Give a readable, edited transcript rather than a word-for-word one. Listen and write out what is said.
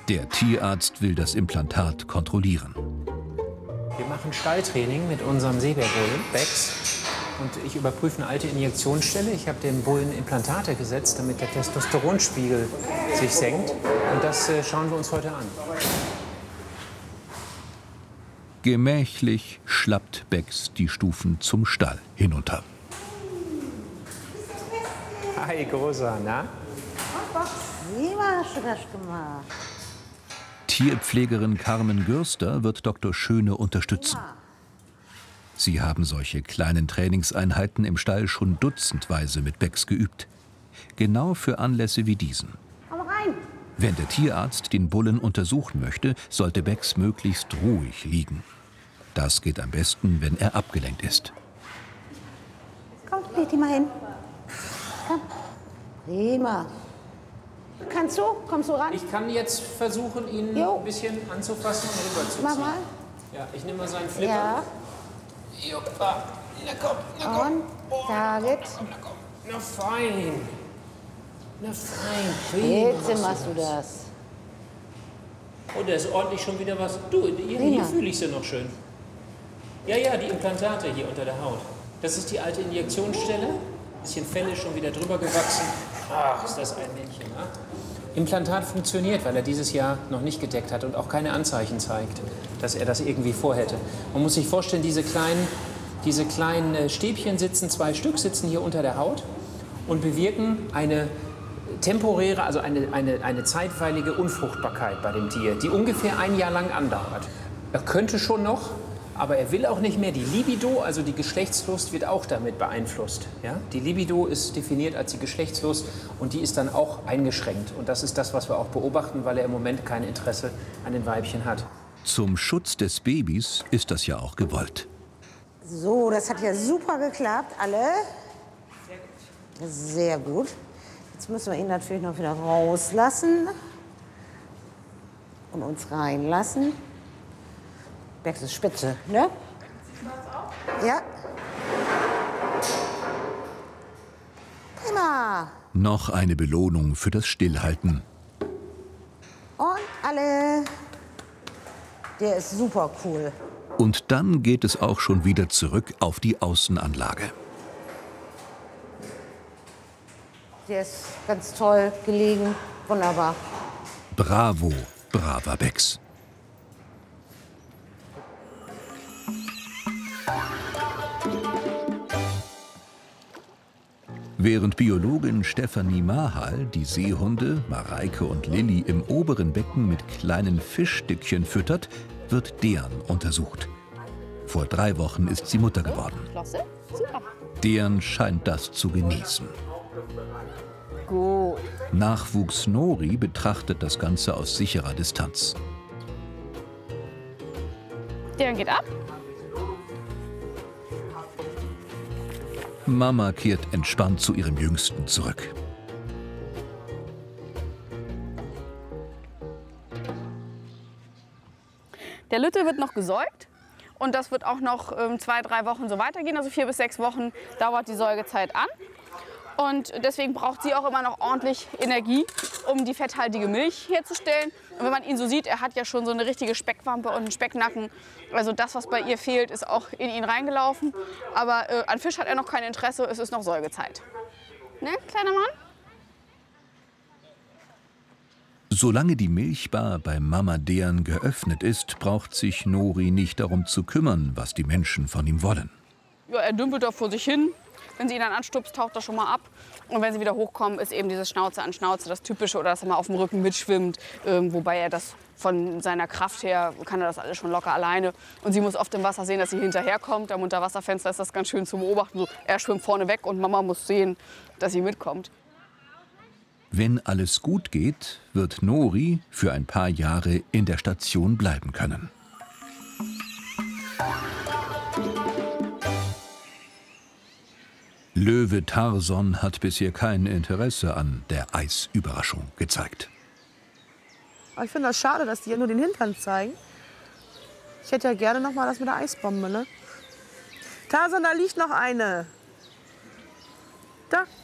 Der Tierarzt will das Implantat kontrollieren. Wir machen Stalltraining mit unserem Seebärbullen, Bex. Und ich überprüfe eine alte Injektionsstelle. Ich habe dem Bullen Implantate gesetzt, damit der Testosteronspiegel sich senkt. Und das schauen wir uns heute an. Gemächlich schlappt Bex die Stufen zum Stall hinunter. Hi, Großer, na? Wie hast du das gemacht? Tierpflegerin Carmen Gürster wird Dr. Schöne unterstützen. Sie haben solche kleinen Trainingseinheiten im Stall schon dutzendweise mit Bex geübt. Genau für Anlässe wie diesen. Komm rein. Wenn der Tierarzt den Bullen untersuchen möchte, sollte Bex möglichst ruhig liegen. Das geht am besten, wenn er abgelenkt ist. Komm, leg dich mal hin. Komm. Prima. Kannst du? Kommst du ran? Ich kann jetzt versuchen, ihn ein bisschen anzufassen und rüberzuziehen. Mach mal. Ja, ich nehme mal seinen Flipper. Ja. Joppa. Na komm, na komm. Und Target. Na komm. Na fein. Na fein. Prima. Jetzt machst du das. Oh, da ist ordentlich schon wieder was. Du, hier fühle ich sie noch schön. Ja, ja, die Implantate hier unter der Haut. Das ist die alte Injektionsstelle. Bisschen Felle schon wieder drüber gewachsen. Ach, ist das ein Männchen, ne? Implantat funktioniert, weil er dieses Jahr noch nicht gedeckt hat und auch keine Anzeichen zeigt, dass er das irgendwie vorhätte. Man muss sich vorstellen, diese kleinen Stäbchen sitzen, 2 Stück, sitzen hier unter der Haut und bewirken eine temporäre, also eine zeitweilige Unfruchtbarkeit bei dem Tier, die ungefähr 1 Jahr lang andauert. Er könnte schon noch, aber er will auch nicht mehr. Die Libido, also die Geschlechtslust, wird auch damit beeinflusst. Ja? Die Libido ist definiert als die Geschlechtslust und die ist dann auch eingeschränkt. Und das ist das, was wir auch beobachten, weil er im Moment kein Interesse an den Weibchen hat. Zum Schutz des Babys ist das ja auch gewollt. So, das hat ja super geklappt, alle. Sehr gut. Jetzt müssen wir ihn natürlich noch wieder rauslassen und uns reinlassen. Bex ist spitze, ne? Ja. Prima. Noch eine Belohnung für das Stillhalten. Und alle. Der ist super cool. Und dann geht es auch schon wieder zurück auf die Außenanlage. Der ist ganz toll gelegen. Wunderbar. Bravo, braver Bex. Während Biologin Stefanie Mahal die Seehunde Mareike und Lilly im oberen Becken mit kleinen Fischstückchen füttert, wird Dean untersucht. Vor 3 Wochen ist sie Mutter geworden. Dean scheint das zu genießen. Gut. Nachwuchs Nori betrachtet das Ganze aus sicherer Distanz. Der geht ab. Mama kehrt entspannt zu ihrem Jüngsten zurück. Der Lütte wird noch gesäugt und das wird auch noch 2, 3 Wochen so weitergehen. Also 4 bis 6 Wochen dauert die Säugezeit an. Und deswegen braucht sie auch immer noch ordentlich Energie, um die fetthaltige Milch herzustellen. Und wenn man ihn so sieht, er hat ja schon so eine richtige Speckwampe und einen Specknacken. Also das, was bei ihr fehlt, ist auch in ihn reingelaufen. Aber an Fisch hat er noch kein Interesse, es ist noch Säugezeit. Ne, kleiner Mann? Solange die Milchbar bei Mama Dean geöffnet ist, braucht sich Nori nicht darum zu kümmern, was die Menschen von ihm wollen. Ja, er dümpelt da vor sich hin. Wenn sie ihn dann anstupst, taucht er schon mal ab. Und wenn sie wieder hochkommen, ist eben dieses Schnauze an Schnauze das Typische. Oder dass er mal auf dem Rücken mitschwimmt. Wobei er das von seiner Kraft her, kann er das alles schon locker alleine. Und sie muss oft im Wasser sehen, dass sie hinterherkommt. Am Unterwasserfenster ist das ganz schön zu beobachten. So, er schwimmt vorne weg und Mama muss sehen, dass sie mitkommt. Wenn alles gut geht, wird Nori für ein paar Jahre in der Station bleiben können. Löwe Tarson hat bisher kein Interesse an der Eisüberraschung gezeigt. Aber ich finde das schade, dass die ja nur den Hintern zeigen. Ich hätte ja gerne noch mal das mit der Eisbombe, ne? Tarson, da liegt noch eine. Da.